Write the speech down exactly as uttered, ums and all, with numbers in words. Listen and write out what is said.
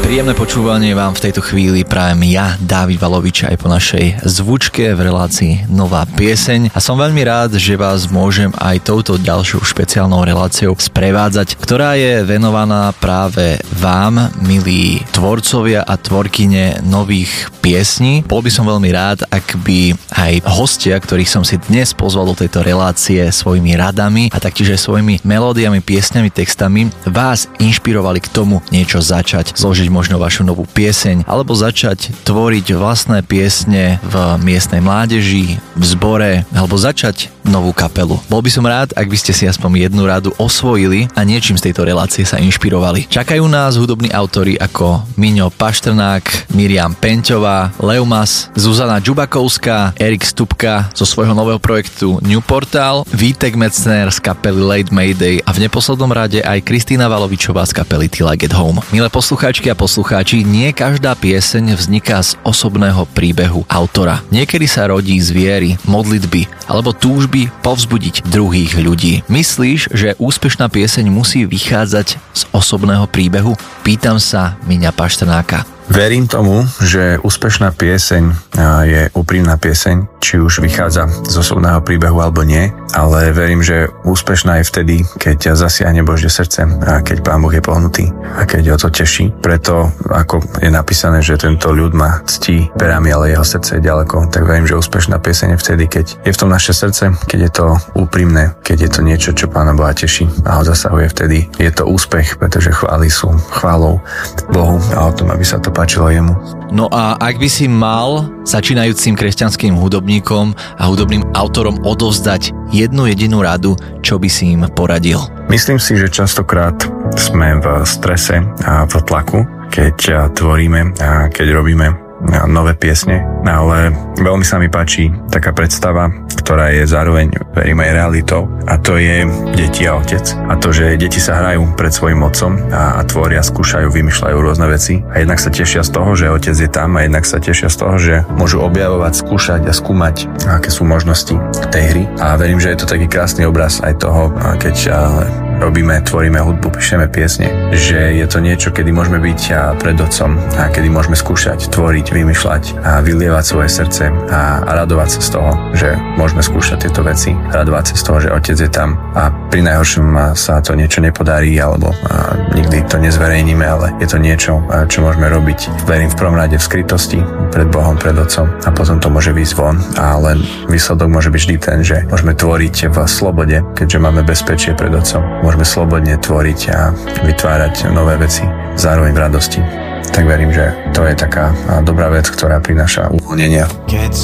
Príjemné počúvanie vám v tejto chvíli prajem ja, Dávid Valovič, aj po našej zvučke v relácii Nová pieseň. A som veľmi rád, že vás môžem aj touto ďalšou špeciálnou reláciou sprevádzať, ktorá je venovaná práve vám, milí tvorcovia a tvorkyne nových piesní. Bol by som veľmi rád, ak by aj hostia, ktorých som si dnes pozval do tejto relácie svojimi radami a taktiež aj svojimi melódiami, piesňami, textami vás inšpirovali k tomu niečo začať, zložiť možno vašu novú pieseň, alebo začať tvoriť vlastné piesne v miestnej mládeži, v zbore, alebo začať novú kapelu. Bol by som rád, ak by ste si aspoň jednu radu osvojili a niečím z tejto relácie sa inšpirovali. Čakajú nás hudobní autori ako Miňo Paštrnák, Miriam Penťová, Leumas, Zuzana Džubakovská, Erik Stupka zo svojho nového projektu New Portal, Vítek Metzner z kapely Late Mayday a v neposlednom rade aj Kristýna Valovičová z kapely Till I Get Home. Milé poslucháčky a poslucháči, nie každá pieseň vzniká z osobného príbehu autora. Niekedy sa rodí z viery, modlitby alebo túžby povzbudiť druhých ľudí. Myslíš, že úspešná pieseň musí vychádzať z osobného príbehu? Pýtam sa Miňa Paštrnáka. Verím tomu, že úspešná pieseň je úprimná pieseň, či už vychádza z osobného príbehu alebo nie, ale verím, že úspešná je vtedy, keď zasiahne Božie srdce a keď Pán Boh je pohnutý a keď ho to teší. Preto, ako je napísané, že tento ľud ma ctí perami, ale jeho srdce je ďaleko, tak verím, že úspešná pieseň je vtedy, keď je v tom naše srdce, keď je to úprimné, keď je to niečo, čo Pána Boha teší a ho zasahuje vtedy. Je to úspech, pretože chvály sú chválou Bohu a o tom, aby sa to páčilo jemu. No a ak by si mal začínajúcim kresťanským hudobníkom a hudobným autorom odovzdať jednu jedinú radu, čo by si im poradil? Myslím si, že častokrát sme v strese a v tlaku, keď tvoríme a keď robíme nové piesne, ale veľmi sa mi páči taká predstava, ktorá je zároveň, verím, aj realitou, a to je deti a otec. A to, že deti sa hrajú pred svojim otcom a, a tvoria, skúšajú, vymýšľajú rôzne veci a jednak sa tešia z toho, že otec je tam a jednak sa tešia z toho, že môžu objavovať, skúšať a skúmať, aké sú možnosti tej hry. A verím, že je to taký krásny obraz aj toho, keď robíme, tvoríme hudbu, píšeme piesne, že je to niečo, kedy môžeme byť pred otcom a kedy môžeme skúšať, tvoriť, vymýšľať a vylievať svoje srdce a, a radovať sa z toho, že môžeme skúšať tieto veci, radovať sa z toho, že otec je tam a pri najhoršom sa to niečo nepodarí alebo a, nikdy to nezverejníme, ale je to niečo, čo môžeme robiť, verím, v prvom rade v skrytosti pred Bohom, pred otcom a potom to môže výjsť von, ale výsledok môže byť vždy ten, že môžeme tvoriť v slobode, keďže máme bezpečie pred otcom. Môžeme slobodne tvoriť a vytvárať nové veci, zároveň v radosti. Tak verím, že to je taká dobrá vec, ktorá prináša uvoľnenia. Keď